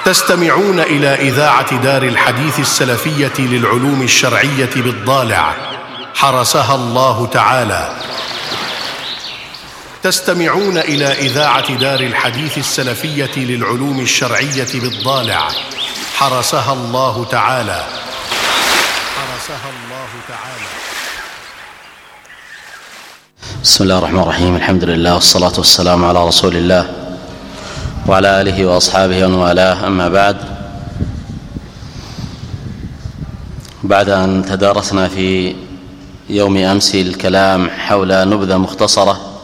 تستمعون إلى إذاعة دار الحديث السلفية للعلوم الشرعية بالضالع حرسها الله تعالى. تستمعون إلى إذاعة دار الحديث السلفية للعلوم الشرعية بالضالع حرسها الله تعالى. حرسها الله تعالى. بسم الله الرحمن الرحيم. الحمد لله والصلاة والسلام على رسول الله وعلى آله وأصحابه ومن والاه. أما بعد أن تدارسنا في يوم أمس الكلام حول نبذة مختصرة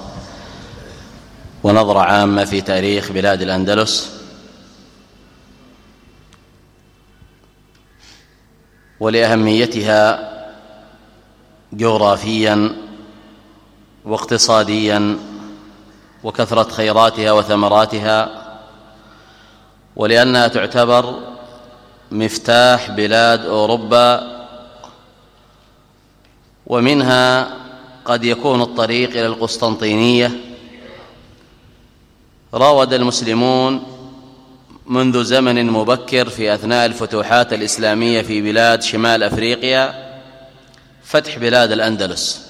ونظرة عامة في تاريخ بلاد الأندلس ولأهميتها جغرافيا واقتصاديا وكثرة خيراتها وثمراتها، ولأنها تعتبر مفتاح بلاد أوروبا، ومنها قد يكون الطريق إلى القسطنطينية. راود المسلمون منذ زمن مبكر في أثناء الفتوحات الإسلامية في بلاد شمال أفريقيا فتح بلاد الأندلس،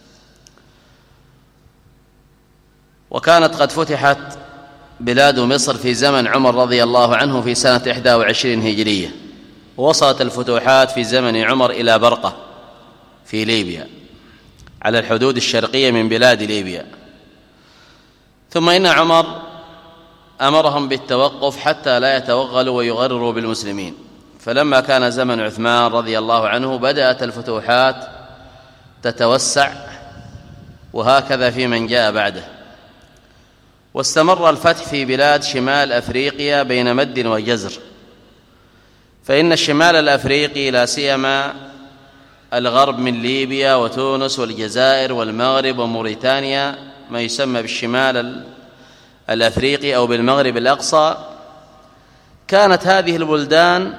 وكانت قد فتحت بلاد مصر في زمن عمر رضي الله عنه في سنة 21 هجرية، ووصلت الفتوحات في زمن عمر إلى برقة في ليبيا على الحدود الشرقية من بلاد ليبيا. ثم إن عمر أمرهم بالتوقف حتى لا يتوغلوا ويغرروا بالمسلمين، فلما كان زمن عثمان رضي الله عنه بدأت الفتوحات تتوسع، وهكذا في من جاء بعده، واستمر الفتح في بلاد شمال أفريقيا بين مد وجزر. فإن الشمال الأفريقي لا سيما الغرب من ليبيا وتونس والجزائر والمغرب وموريتانيا، ما يسمى بالشمال الأفريقي أو بالمغرب الأقصى، كانت هذه البلدان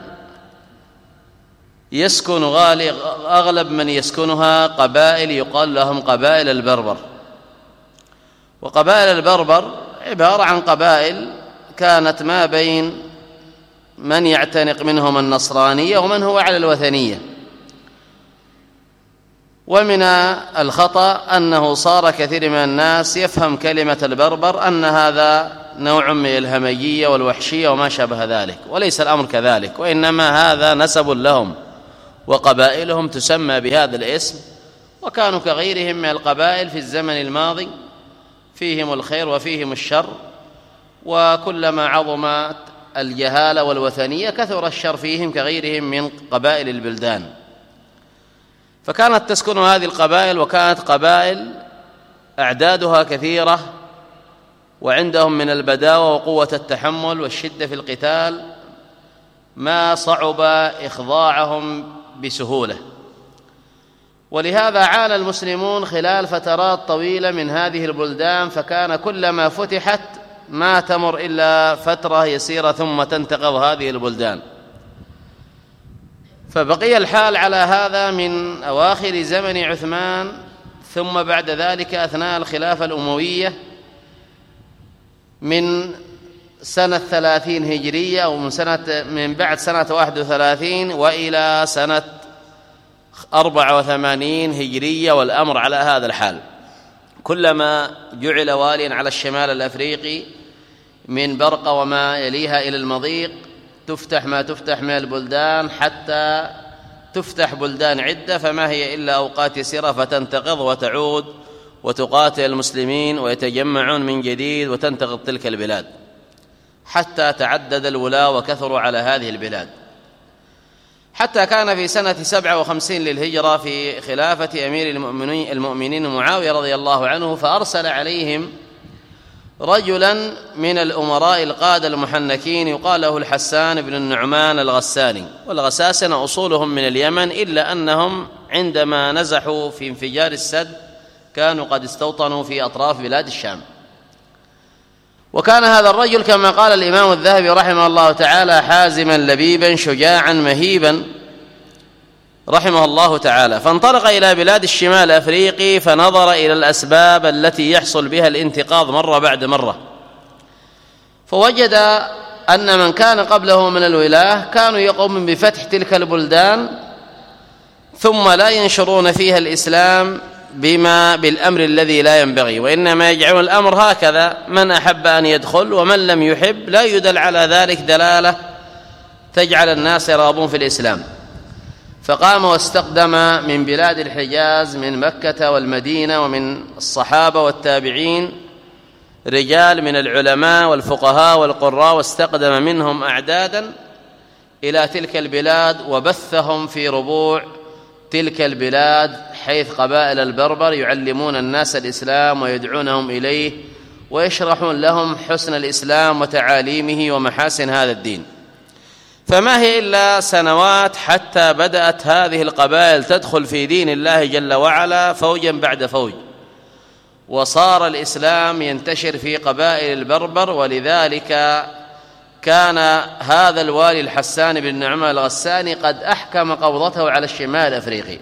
يسكن أغلب من يسكنها قبائل يقال لهم قبائل البربر. وقبائل البربر عبارة عن قبائل كانت ما بين من يعتنق منهم النصرانية ومن هو على الوثنية. ومن الخطأ أنه صار كثير من الناس يفهم كلمة البربر أن هذا نوع من الهمجية والوحشية وما شابه ذلك، وليس الأمر كذلك، وإنما هذا نسب لهم وقبائلهم تسمى بهذا الاسم، وكانوا كغيرهم من القبائل في الزمن الماضي فيهم الخير وفيهم الشر، وكلما عظمت الجهالة والوثنية كثر الشر فيهم كغيرهم من قبائل البلدان. فكانت تسكن هذه القبائل، وكانت قبائل أعدادها كثيرة، وعندهم من البداوة وقوة التحمل والشدة في القتال ما صعب إخضاعهم بسهولة. ولهذا عانى المسلمون خلال فترات طويلة من هذه البلدان، فكان كلما فتحت ما تمر إلا فترة يسيرة ثم تنتقض هذه البلدان. فبقي الحال على هذا من أواخر زمن عثمان، ثم بعد ذلك أثناء الخلافة الأموية من سنة 30 هجرية أو من بعد سنة 31 وإلى سنة 84 هجرية، والأمر على هذا الحال. كلما جعل واليا على الشمال الأفريقي من برقة وما يليها إلى المضيق تفتح ما تفتح من البلدان حتى تفتح بلدان عدة، فما هي إلا أوقات يسيرة فتنتقض وتعود وتقاتل المسلمين ويتجمعون من جديد وتنتقض تلك البلاد، حتى تعدد الولاة وكثروا على هذه البلاد، حتى كان في سنة 57 للهجرة في خلافة أمير المؤمنين معاوية رضي الله عنه، فأرسل عليهم رجلا من الأمراء القادة المحنكين يقال له الحسان بن النعمان الغساني، والغساسنة أصولهم من اليمن، إلا أنهم عندما نزحوا في انفجار السد كانوا قد استوطنوا في أطراف بلاد الشام. وكان هذا الرجل كما قال الإمام الذهبي رحمه الله تعالى حازما لبيبا شجاعا مهيبا رحمه الله تعالى، فانطلق إلى بلاد الشمال الأفريقي فنظر إلى الأسباب التي يحصل بها الانتقاض مرة بعد مرة، فوجد أن من كان قبله من الولاة كانوا يقومون بفتح تلك البلدان ثم لا ينشرون فيها الإسلام بالأمر الذي لا ينبغي، وإنما يجعلون الأمر هكذا: من أحب أن يدخل ومن لم يحب، لا يدل على ذلك دلالة تجعل الناس يرغبون في الإسلام. فقام واستقدم من بلاد الحجاز من مكة والمدينة ومن الصحابة والتابعين رجال من العلماء والفقهاء والقراء، واستقدم منهم أعدادا إلى تلك البلاد وبثهم في ربوع تلك البلاد، حيث قبائل البربر يعلمون الناس الإسلام ويدعونهم إليه ويشرحون لهم حسن الإسلام وتعاليمه ومحاسن هذا الدين. فما هي إلا سنوات حتى بدأت هذه القبائل تدخل في دين الله جل وعلا فوجا بعد فوج، وصار الإسلام ينتشر في قبائل البربر. ولذلك كان هذا الوالي الحسان بن نعمان الغساني قد أحكم قبضته على الشمال الأفريقي،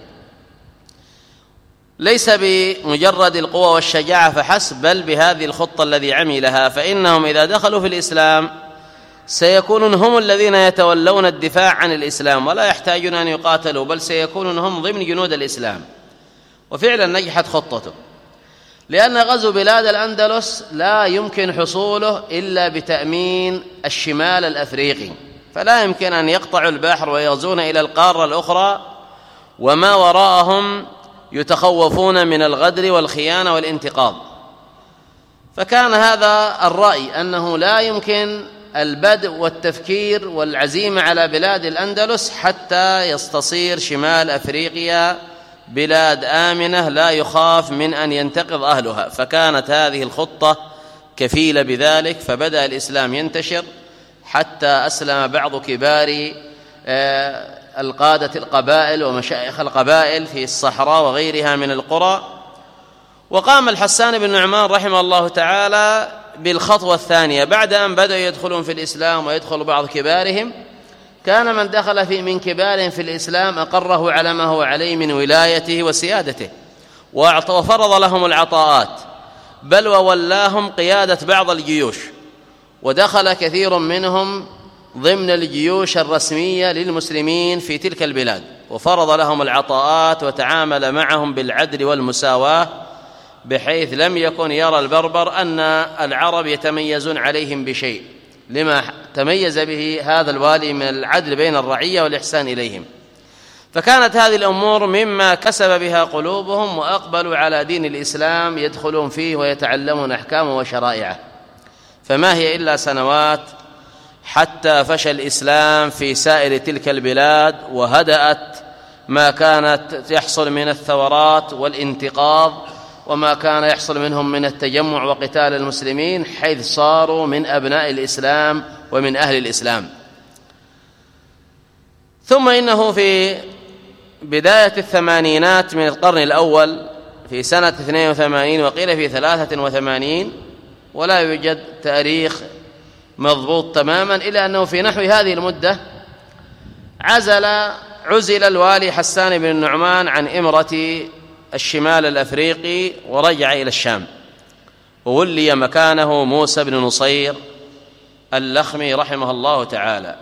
ليس بمجرد القوة والشجاعة فحسب، بل بهذه الخطة الذي عملها. فإنهم إذا دخلوا في الإسلام سيكونون هم الذين يتولون الدفاع عن الإسلام ولا يحتاجون أن يقاتلوا، بل سيكونون هم ضمن جنود الإسلام. وفعلا نجحت خطته، لأن غزو بلاد الأندلس لا يمكن حصوله إلا بتأمين الشمال الأفريقي، فلا يمكن أن يقطعوا البحر ويغزون إلى القارة الأخرى وما وراءهم يتخوفون من الغدر والخيانة والانتقاض. فكان هذا الرأي أنه لا يمكن البدء والتفكير والعزيمة على بلاد الأندلس حتى يستصير شمال أفريقيا بلاد آمنة لا يخاف من أن ينتقض أهلها. فكانت هذه الخطة كفيلة بذلك، فبدأ الإسلام ينتشر حتى أسلم بعض كبار القادة القبائل ومشايخ القبائل في الصحراء وغيرها من القرى. وقام الحسان بن نعمان رحمه الله تعالى بالخطوة الثانية، بعد أن بدأوا يدخلون في الإسلام ويدخل بعض كبارهم، كان من دخل من كبارهم في الإسلام أقره على ما هو عليه من ولايته وسيادته، وفرض لهم العطاءات، بل وولاهم قيادة بعض الجيوش، ودخل كثير منهم ضمن الجيوش الرسمية للمسلمين في تلك البلاد، وفرض لهم العطاءات وتعامل معهم بالعدل والمساواة، بحيث لم يكن يرى البربر أن العرب يتميزون عليهم بشيء، لما تميز به هذا الوالي من العدل بين الرعية والإحسان إليهم. فكانت هذه الأمور مما كسب بها قلوبهم، وأقبلوا على دين الإسلام يدخلون فيه ويتعلمون أحكامه وشرائعه. فما هي إلا سنوات حتى فشى الإسلام في سائر تلك البلاد، وهدأت ما كانت يحصل من الثورات والانتقاض وما كان يحصل منهم من التجمع وقتال المسلمين، حيث صاروا من أبناء الإسلام ومن أهل الإسلام. ثم إنه في بداية الثمانينات من القرن الأول، في سنة 82 وقيل في 83، ولا يوجد تاريخ مضبوط تماما، إلا أنه في نحو هذه المدة عزل الوالي حسان بن النعمان عن إمرة الشمال الأفريقي ورجع إلى الشام، وولي مكانه موسى بن نصير اللخمي رحمه الله تعالى.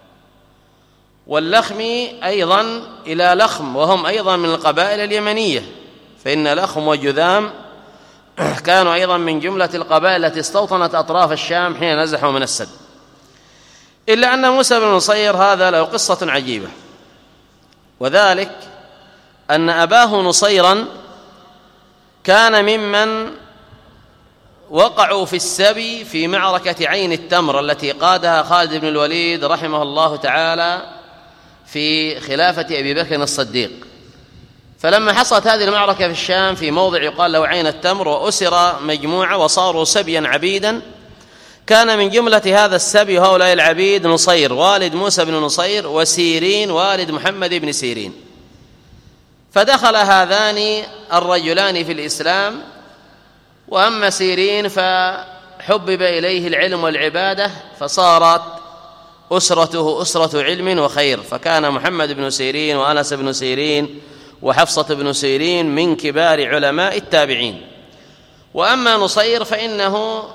واللخمي أيضا إلى لخم، وهم أيضا من القبائل اليمنية، فإن لخم وجذام كانوا أيضا من جملة القبائل التي استوطنت أطراف الشام حين نزحوا من السد. إلا أن موسى بن نصير هذا له قصة عجيبة، وذلك أن أباه نصيرا كان ممن وقعوا في السبي في معركة عين التمر التي قادها خالد بن الوليد رحمه الله تعالى في خلافة أبي بكر الصديق. فلما حصلت هذه المعركة في الشام في موضع يقال له عين التمر، وأسر مجموعة وصاروا سبيا عبيدا، كان من جملة هذا السبي هؤلاء العبيد نصير والد موسى بن نصير، وسيرين والد محمد بن سيرين. فدخل هذان الرجلان في الإسلام، وأما سيرين فحبب إليه العلم والعبادة، فصارت أسرته أسرة علم وخير، فكان محمد بن سيرين وأنس بن سيرين وحفصة بن سيرين من كبار علماء التابعين. وأما نصير فإنه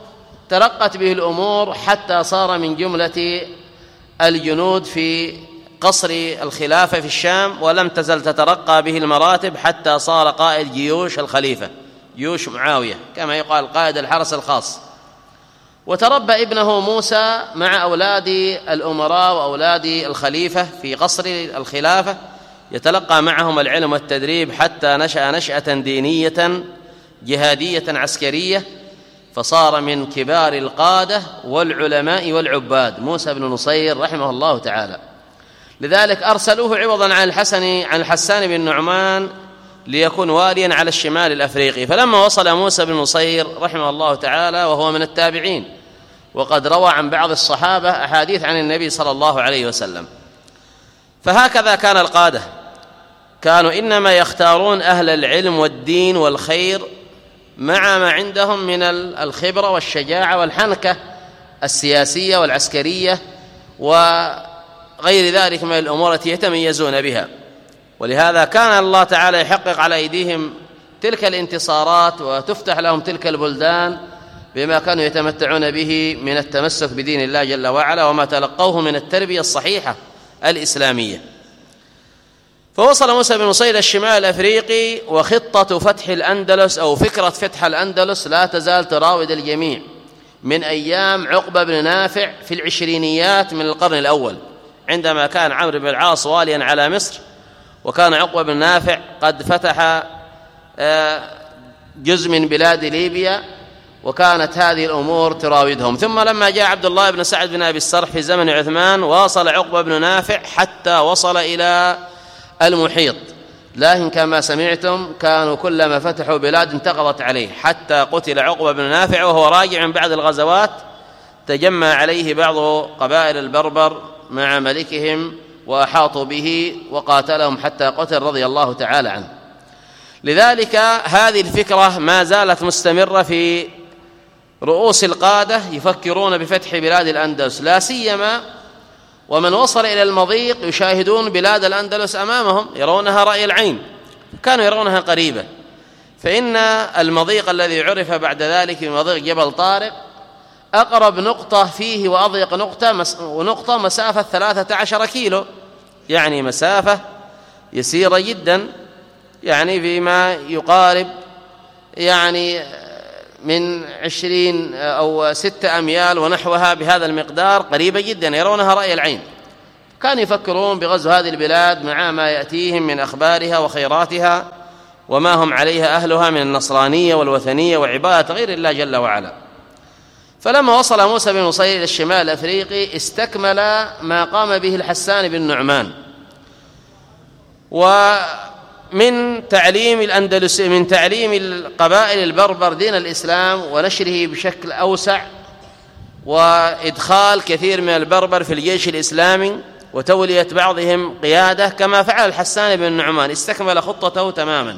ترقت به الأمور حتى صار من جملة الجنود في قصر الخلافة في الشام، ولم تزل تترقى به المراتب حتى صار قائد جيوش الخليفة، جيوش معاوية، كما يقال قائد الحرس الخاص. وتربى ابنه موسى مع أولاد الأمراء وأولاد الخليفة في قصر الخلافة، يتلقى معهم العلم والتدريب حتى نشأ نشأة دينية جهادية عسكرية، فصار من كبار القادة والعلماء والعباد موسى بن نصير رحمه الله تعالى. لذلك أرسلوه عوضا عن الحسان بن نعمان ليكون واليا على الشمال الأفريقي. فلما وصل موسى بن نصير رحمه الله تعالى وهو من التابعين، وقد روى عن بعض الصحابة أحاديث عن النبي صلى الله عليه وسلم، فهكذا كان القادة، كانوا إنما يختارون أهل العلم والدين والخير مع ما عندهم من الخبرة والشجاعة والحنكة السياسية والعسكرية وغير ذلك من الأمور التي يتميزون بها. ولهذا كان الله تعالى يحقق على أيديهم تلك الانتصارات وتفتح لهم تلك البلدان بما كانوا يتمتعون به من التمسك بدين الله جل وعلا وما تلقوه من التربية الصحيحة الإسلامية. فوصل موسى بن نصير الشمال الأفريقي، وخطة فتح الأندلس أو فكرة فتح الأندلس لا تزال تراود الجميع من أيام عقبة بن نافع في العشرينيات من القرن الأول، عندما كان عمرو بن العاص واليا على مصر، وكان عقبة بن نافع قد فتح جزء من بلاد ليبيا، وكانت هذه الأمور تراودهم. ثم لما جاء عبد الله بن سعد بن أبي السرح في زمن عثمان، واصل عقبة بن نافع حتى وصل إلى المحيط، لكن كما سمعتم كانوا كلما فتحوا بلاد انتقضت عليه، حتى قتل عقبة بن نافع وهو راجع من بعد الغزوات، تجمع عليه بعض قبائل البربر مع ملكهم وأحاطوا به وقاتلهم حتى قتل رضي الله تعالى عنه. لذلك هذه الفكرة ما زالت مستمرة في رؤوس القادة يفكرون بفتح بلاد الأندلس، لا سيما ومن وصل إلى المضيق يشاهدون بلاد الأندلس أمامهم، يرونها رأي العين، كانوا يرونها قريبة. فإن المضيق الذي عرف بعد ذلك بمضيق جبل طارق أقرب نقطة فيه وأضيق نقطة مسافة 13 كيلو، يعني مسافة يسيرة جدا، يعني فيما يقارب يعني من 20 أو 6 أميال ونحوها، بهذا المقدار قريبة جدا، يرونها رأي العين. كانوا يفكرون بغزو هذه البلاد مع ما يأتيهم من أخبارها وخيراتها وما هم عليها أهلها من النصرانية والوثنية وعبادة غير الله جل وعلا. فلما وصل موسى بن نصير إلى الشمال الأفريقي استكمل ما قام به الحسان بن نعمان، ومن تعليم الأندلس، من تعليم القبائل البربر دين الإسلام ونشره بشكل أوسع، وإدخال كثير من البربر في الجيش الإسلامي وتولية بعضهم قيادة، كما فعل الحسان بن نعمان، استكمل خطته تماما.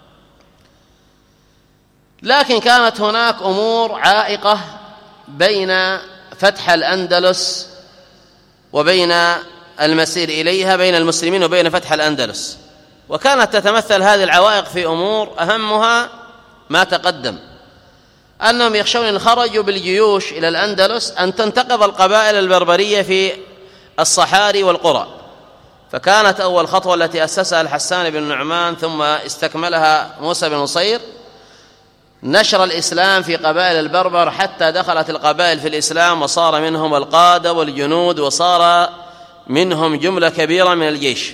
لكن كانت هناك أمور عائقة بين فتح الأندلس وبين المسير إليها، بين المسلمين وبين فتح الأندلس، وكانت تتمثل هذه العوائق في أمور أهمها ما تقدم، أنهم يخشون إن خرجوا بالجيوش إلى الأندلس أن تنتقض القبائل البربرية في الصحاري والقرى. فكانت أول خطوة التي أسسها الحسان بن نعمان ثم استكملها موسى بن نصير نشر الإسلام في قبائل البربر، حتى دخلت القبائل في الإسلام وصار منهم القادة والجنود وصار منهم جملة كبيرة من الجيش،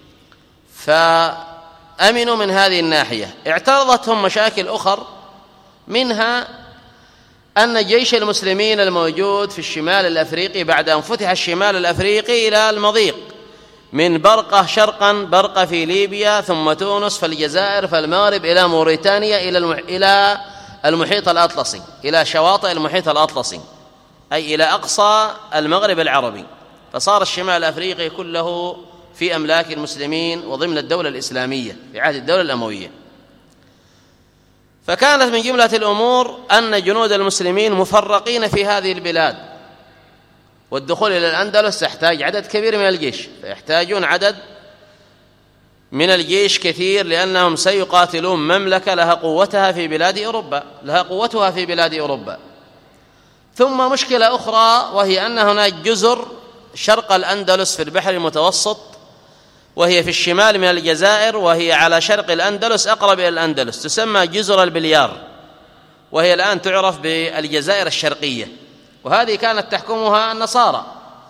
فأمنوا من هذه الناحية. اعترضتهم مشاكل أخر، منها أن جيش المسلمين الموجود في الشمال الأفريقي بعد أن فتح الشمال الأفريقي إلى المضيق من برقة شرقا، برقة في ليبيا، ثم تونس، فالجزائر، فالمغرب، إلى موريتانيا، إلى المحيط الأطلسي، إلى شواطئ المحيط الأطلسي، أي إلى أقصى المغرب العربي. فصار الشمال الأفريقي كله في أملاك المسلمين وضمن الدولة الإسلامية في عهد الدولة الأموية. فكانت من جملة الأمور أن جنود المسلمين مفرقين في هذه البلاد، والدخول إلى الأندلس يحتاج عدد كبير من الجيش، فيحتاجون عدد من الجيش كثير، لأنهم سيقاتلون مملكة لها قوتها في بلاد أوروبا، ثم مشكلة أخرى، وهي أن هناك جزر شرق الأندلس في البحر المتوسط، وهي في الشمال من الجزائر، وهي على شرق الأندلس أقرب إلى الأندلس، تسمى جزر البليار، وهي الآن تعرف بالجزائر الشرقية، وهذه كانت تحكمها النصارى.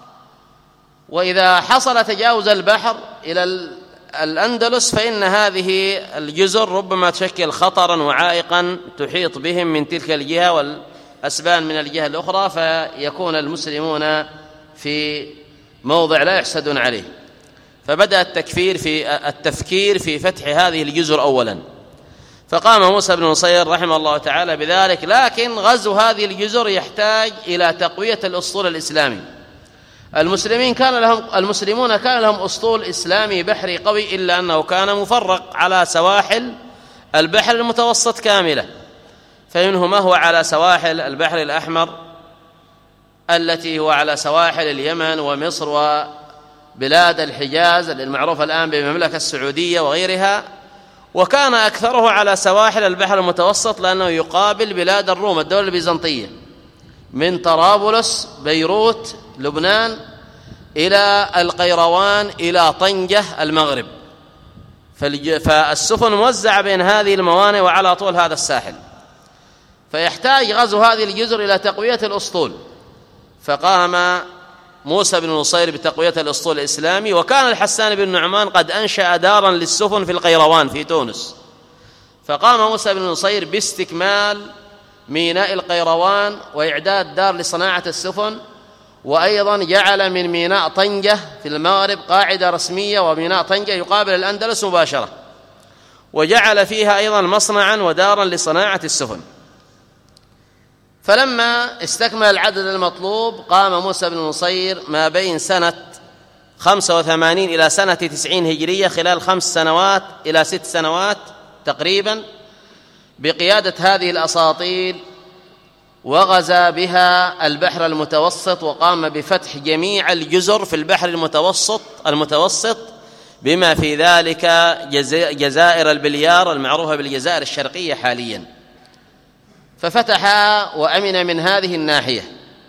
وإذا حصل تجاوز البحر إلى الأندلس فإن هذه الجزر ربما تشكل خطرا وعائقا تحيط بهم من تلك الجهة والأسبان من الجهة الأخرى، فيكون المسلمون في موضع لا يحسدون عليه. فبدأ التفكير في فتح هذه الجزر أولا، فقام موسى بن نصير رحمه الله تعالى بذلك. لكن غزو هذه الجزر يحتاج إلى تقوية الأسطول الإسلامي. المسلمون كان لهم أسطول إسلامي بحري قوي، إلا أنه كان مفرق على سواحل البحر المتوسط كاملة، فمنه ما هو على سواحل البحر الأحمر التي هو على سواحل اليمن ومصر وبلاد الحجاز المعروفة الآن بالمملكة السعودية وغيرها، وكان أكثره على سواحل البحر المتوسط لأنه يقابل بلاد الروم الدولة البيزنطية من طرابلس بيروت لبنان إلى القيروان إلى طنجة المغرب، فالسفن موزعة بين هذه الموانئ وعلى طول هذا الساحل، فيحتاج غزو هذه الجزر إلى تقوية الأسطول. فقام موسى بن نصير بتقوية الأسطول الإسلامي، وكان الحسان بن نعمان قد أنشأ دارا للسفن في القيروان في تونس، فقام موسى بن نصير باستكمال ميناء القيروان وإعداد دار لصناعة السفن، وأيضا جعل من ميناء طنجة في المغرب قاعدة رسمية، وميناء طنجة يقابل الأندلس مباشرة، وجعل فيها أيضا مصنعا ودارا لصناعة السفن. فلما استكمل العدد المطلوب قام موسى بن نصير ما بين سنة 85 إلى سنة 90 هجرية، خلال 5 سنوات إلى 6 سنوات تقريبا، بقيادة هذه الأساطيل، وغزا بها البحر المتوسط، وقام بفتح جميع الجزر في البحر المتوسط بما في ذلك جزائر البليار المعروفة بالجزائر الشرقية حاليا، ففتح وأمن من هذه الناحية.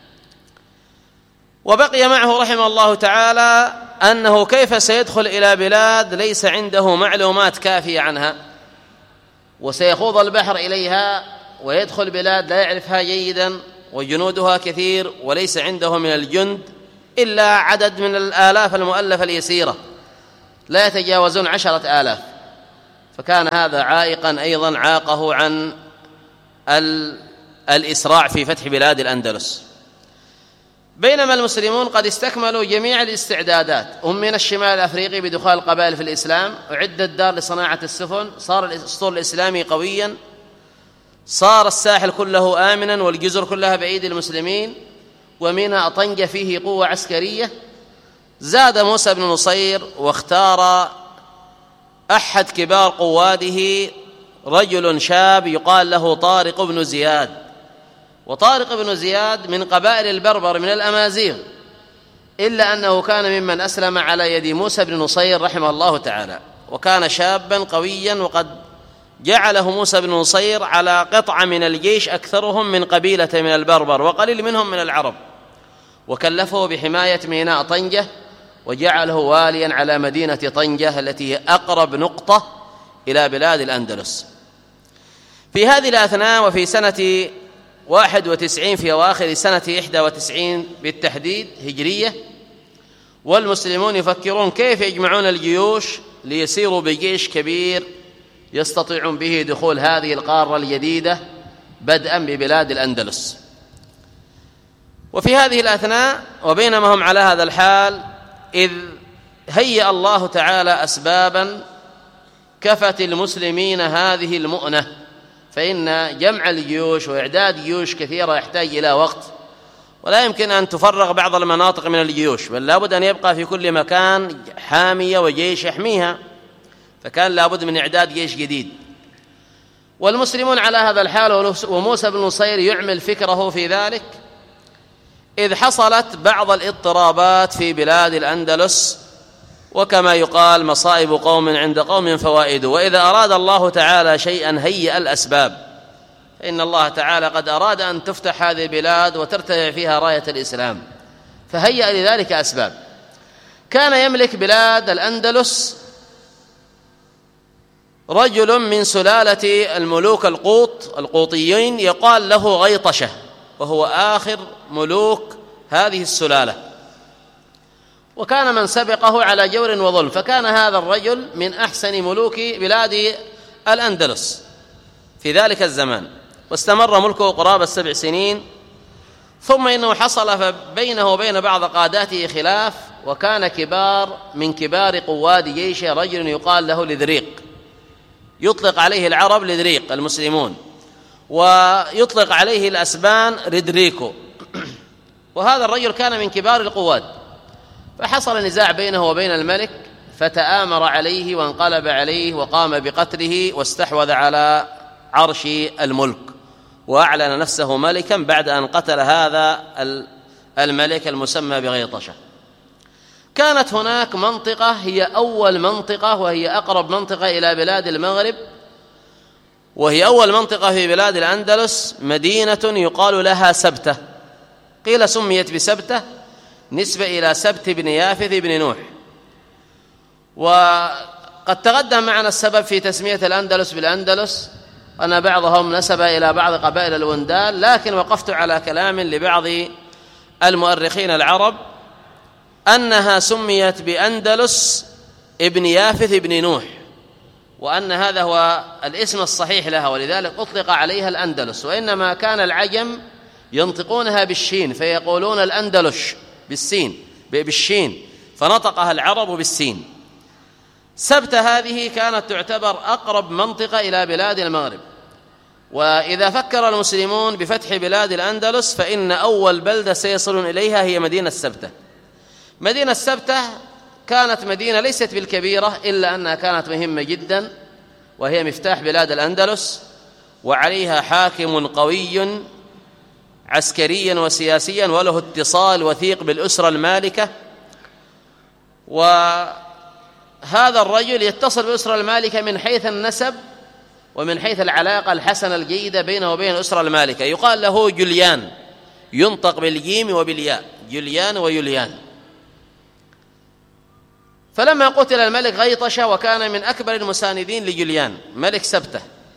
وبقي معه رحمه الله تعالى أنه كيف سيدخل إلى بلاد ليس عنده معلومات كافية عنها، وسيخوض البحر إليها ويدخل بلاد لا يعرفها جيدا وجنودها كثير، وليس عنده من الجند إلا عدد من الآلاف المؤلفة اليسيرة لا يتجاوزون 10,000. فكان هذا عائقا أيضا عاقه عن الإسراع في فتح بلاد الأندلس. بينما المسلمون قد استكملوا جميع الاستعدادات، من الشمال الأفريقي بدخول القبائل في الإسلام، أعدت دار لصناعة السفن، صار الأسطول الإسلامي قويا، صار الساحل كله آمنا والجزر كلها بأيدي المسلمين، وميناء طنجة فيه قوة عسكرية. زاد موسى بن نصير واختار أحد كبار قواده، رجل شاب يقال له طارق بن زياد، وطارق بن زياد من قبائل البربر من الأمازيغ، إلا أنه كان ممن أسلم على يد موسى بن نصير رحمه الله تعالى، وكان شابا قويا، وقد جعله موسى بن نصير على قطعة من الجيش أكثرهم من قبيلة من البربر وقليل منهم من العرب، وكلفه بحماية ميناء طنجة، وجعله واليا على مدينة طنجة التي هي أقرب نقطة إلى بلاد الأندلس. في هذه الأثناء وفي سنة 91 في أواخر سنة 91 بالتحديد هجرية، والمسلمون يفكرون كيف يجمعون الجيوش ليسيروا بجيش كبير يستطيعون به دخول هذه القارة الجديدة بدءا ببلاد الأندلس. وفي هذه الأثناء وبينما هم على هذا الحال، إذ هيأ الله تعالى أسبابا كفت المسلمين هذه المؤنة، فإن جمع الجيوش وإعداد جيوش كثيرة يحتاج إلى وقت، ولا يمكن أن تفرغ بعض المناطق من الجيوش، بل لابد أن يبقى في كل مكان حامية وجيش يحميها، فكان لابد من إعداد جيش جديد. والمسلمون على هذا الحال، وموسى بن نصير يعمل فكره في ذلك، إذ حصلت بعض الاضطرابات في بلاد الأندلس، وكما يقال مصائب قوم عند قوم فوائد، وإذا أراد الله تعالى شيئا هيئ الأسباب، إن الله تعالى قد أراد أن تفتح هذه البلاد وترتفع فيها راية الإسلام، فهيأ لذلك أسباب. كان يملك بلاد الأندلس رجل من سلالة الملوك القوطيين يقال له غيطشة، وهو آخر ملوك هذه السلالة، وكان من سبقه على جور وظلم، فكان هذا الرجل من أحسن ملوك بلاد الأندلس في ذلك الزمان، واستمر ملكه قرابة 7 سنين. ثم إنه حصل بينه وبين بعض قاداته خلاف، وكان من كبار قواد جيشه رجل يقال له لذريق، يطلق عليه العرب لذريق المسلمون، ويطلق عليه الأسبان ردريكو، وهذا الرجل كان من كبار القواد. فحصل نزاع بينه وبين الملك، فتآمر عليه وانقلب عليه وقام بقتله، واستحوذ على عرش الملك وأعلن نفسه ملكا بعد أن قتل هذا الملك المسمى بغيطشة. كانت هناك منطقة هي أول منطقة وهي أقرب منطقة إلى بلاد المغرب، وهي أول منطقة في بلاد الأندلس، مدينة يقال لها سبتة، قيل سميت بسبتة نسبة إلى سبت بن يافث بن نوح. وقد تقدم معنا السبب في تسمية الأندلس بالأندلس أن بعضهم نسب إلى بعض قبائل الوندال، لكن وقفت على كلام لبعض المؤرخين العرب أنها سميت بأندلس ابن يافث بن نوح، وأن هذا هو الاسم الصحيح لها، ولذلك أطلق عليها الأندلس. وإنما كان العجم ينطقونها بالشين فيقولون الأندلس بالشين، فنطقها العرب بالسين. سبتة هذه كانت تعتبر أقرب منطقة إلى بلاد المغرب، وإذا فكر المسلمون بفتح بلاد الأندلس فإن أول بلدة سيصلون إليها هي مدينة سبتة. مدينة سبتة كانت مدينة ليست بالكبيرة، إلا أنها كانت مهمة جدا، وهي مفتاح بلاد الأندلس، وعليها حاكم قوي عسكريا وسياسيا، وله اتصال وثيق بالأسرة المالكة. وهذا الرجل يتصل بالأسرة المالكة من حيث النسب ومن حيث العلاقة الحسنة الجيدة بينه وبين الأسرة المالكة. يقال له جوليان، ينطق بالجيم وبالياء، جوليان ويوليان. فلما قتل الملك غيطشة، وكان من أكبر المساندين لجوليان ملك سبتة،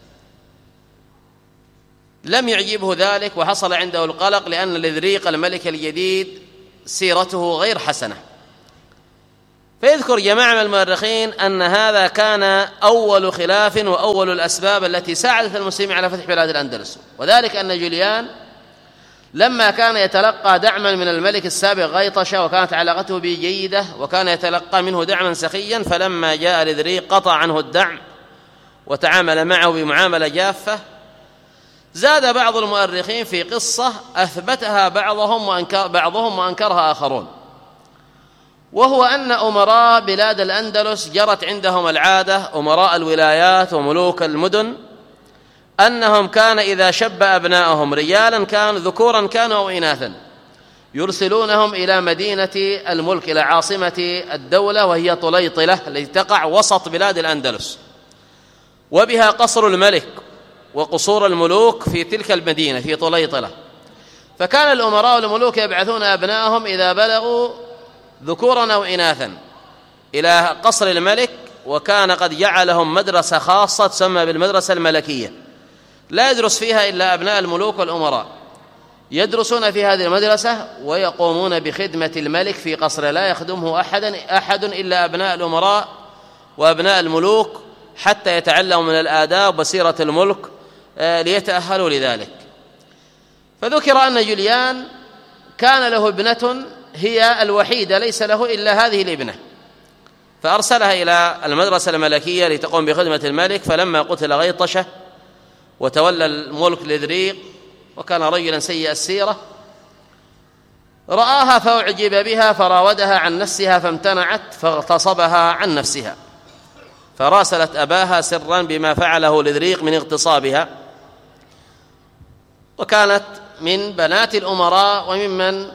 لم يعجبه ذلك، وحصل عنده القلق، لأن لذريق الملك الجديد سيرته غير حسنة. فيذكر جماعة من المؤرخين أن هذا كان أول خلاف وأول الأسباب التي ساعدت المسلمين على فتح بلاد الأندلس، وذلك أن جوليان لما كان يتلقى دعما من الملك السابق غيطشة، وكانت علاقته به جيدة، وكان يتلقى منه دعما سخيا، فلما جاء لذريق قطع عنه الدعم وتعامل معه بمعاملة جافة. زاد بعض المؤرخين في قصة أثبتها بعضهم وأنكرها آخرون، وهو أن أمراء بلاد الأندلس جرت عندهم العادة، أمراء الولايات وملوك المدن، أنهم كان إذا شب أبنائهم رجالا كانوا ذكورا كانوا أو إناثا يرسلونهم إلى مدينة الملك، إلى عاصمة الدولة وهي طليطلة التي تقع وسط بلاد الأندلس، وبها قصر الملك وقصور الملوك في تلك المدينة في طليطلة. فكان الأمراء والملوك يبعثون أبنائهم إذا بلغوا ذكورا أو إناثا إلى قصر الملك، وكان قد جعلهم مدرسة خاصة تسمى بالمدرسة الملكية، لا يدرس فيها إلا أبناء الملوك والأمراء، يدرسون في هذه المدرسة ويقومون بخدمة الملك في قصره، لا يخدمه أحد إلا أبناء الأمراء وأبناء الملوك، حتى يتعلموا من الآداب وسيرة الملك ليتأهلوا لذلك. فذكر أن جوليان كان له ابنة هي الوحيدة، ليس له إلا هذه الابنة، فأرسلها إلى المدرسة الملكية لتقوم بخدمة الملك. فلما قتل غيطشة وتولى الملك لذريق، وكان رجلا سيء السيرة، رآها فأعجب بها، فراودها عن نفسها فامتنعت، فاغتصبها عن نفسها، فراسلت أباها سرا بما فعله لذريق من اغتصابها. وكانت من بنات الأمراء وممن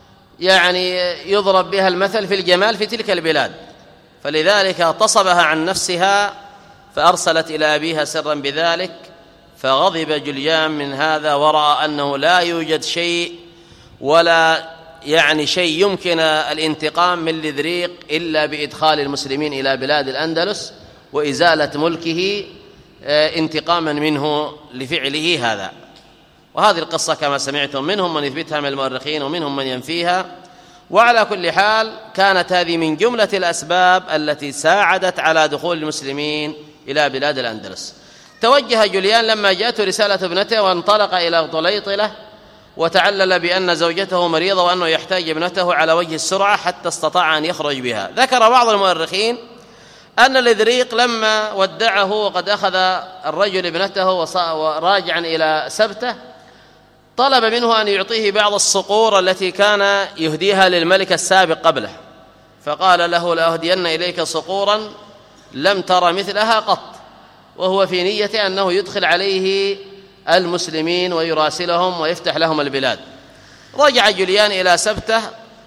يضرب بها المثل في الجمال في تلك البلاد، فلذلك اغتصبها عن نفسها، فأرسلت إلى أبيها سرا بذلك، فغضب جليان من هذا ورأى أنه لا يوجد شيء ولا شيء يمكن الانتقام من لذريق إلا بإدخال المسلمين إلى بلاد الأندلس وإزالة ملكه انتقاما منه لفعله هذا. وهذه القصة كما سمعتم منهم من يثبتها من المؤرخين ومنهم من ينفيها، وعلى كل حال كانت هذه من جملة الأسباب التي ساعدت على دخول المسلمين إلى بلاد الأندلس. توجه جليان لما جاءته رسالة ابنته وانطلق إلى طليطلة وتعلل بأن زوجته مريضة وأنه يحتاج ابنته على وجه السرعة حتى استطاع أن يخرج بها. ذكر بعض المؤرخين أن لذريق لما ودعه وقد أخذ الرجل ابنته وراجعا إلى سبته طلب منه أن يعطيه بعض الصقور التي كان يهديها للملك السابق قبله، فقال له: لأهدين إليك صقورا لم تر مثلها قط، وهو في نية أنه يدخل عليه المسلمين ويراسلهم ويفتح لهم البلاد. رجع جليان إلى سبته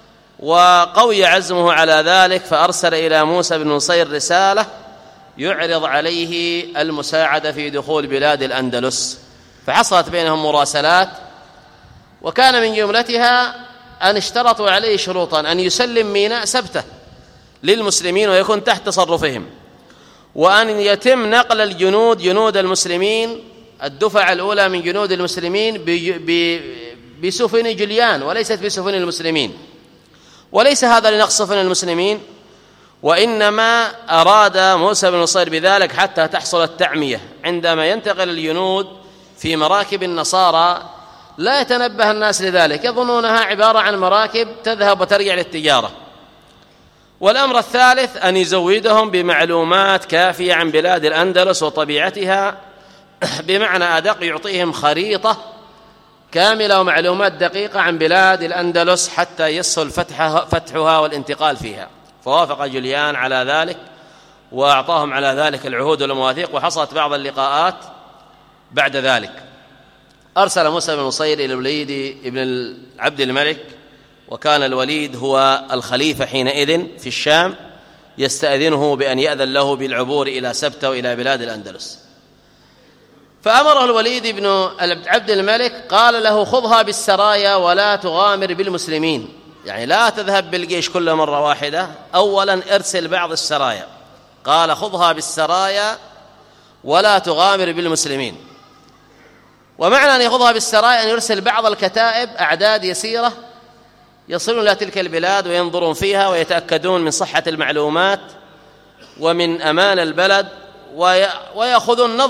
وقوي عزمه على ذلك، فأرسل إلى موسى بن نصير رسالة يعرض عليه المساعدة في دخول بلاد الأندلس، فحصلت بينهم مراسلات، وكان من جملتها أن اشترطوا عليه شروطا: أن يسلم ميناء سبته للمسلمين ويكون تحت تصرفهم، وأن يتم نقل الجنود جنود المسلمين الدفع الأولى من جنود المسلمين بسفن جليان وليست بسفن المسلمين. وليس هذا لنقص سفن المسلمين، وإنما أراد موسى بن نصير بذلك حتى تحصل التعمية. عندما ينتقل الجنود في مراكب النصارى لا يتنبه الناس لذلك، يظنونها عبارة عن مراكب تذهب وترجع للتجارة. والأمر الثالث أن يزودهم بمعلومات كافية عن بلاد الأندلس وطبيعتها، بمعنى أدق يعطيهم خريطة كاملة ومعلومات دقيقة عن بلاد الأندلس حتى يسهل فتحها والانتقال فيها. فوافق جليان على ذلك وأعطاهم على ذلك العهود والمواثيق، وحصلت بعض اللقاءات بعد ذلك. أرسل موسى بن نصير إلى الوليد بن عبد الملك، وكان الوليد هو الخليفة حينئذ في الشام، يستأذنه بأن يأذن له بالعبور إلى سبتة وإلى بلاد الأندلس. فأمره الوليد بن عبد الملك، قال له: خذها بالسرايا ولا تغامر بالمسلمين، لا تذهب بالجيش كل مرة واحدة، أولا ارسل بعض السرايا. قال: خذها بالسرايا ولا تغامر بالمسلمين. ومعنى أن يخذها بالسرايا أن يرسل بعض الكتائب أعداد يسيرة يصلون إلى تلك البلاد وينظرون فيها ويتأكدون من صحة المعلومات ومن أمان البلد ويأخذون نظر